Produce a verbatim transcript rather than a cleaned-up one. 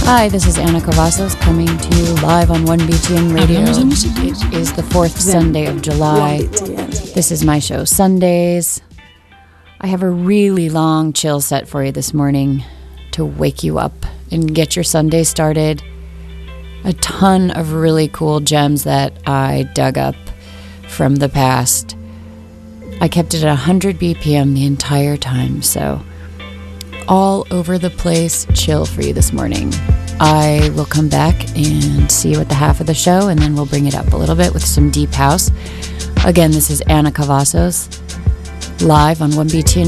Hi, this is Anna Cavazos coming to you live on one B T N Radio. It is the fourth Sunday of July. This is my show, Sundays. I have a really long chill set for you this morning to wake you up and get your Sunday started. A ton of really cool gems that I dug up from the past. I kept it at one hundred B P M the entire time, so all over the place chill for you this morning. I will come back and see you at the half of the show, and then we'll bring it up a little bit with some deep house. Again, this is Anna Cavazos, live on one B T N